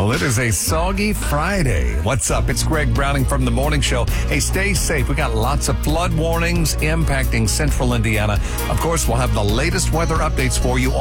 Well, it is a soggy Friday. What's up? It's Greg Browning from The Morning Show. Hey, stay safe. We got lots of flood warnings impacting central Indiana. Of course, we'll have the latest weather updates for you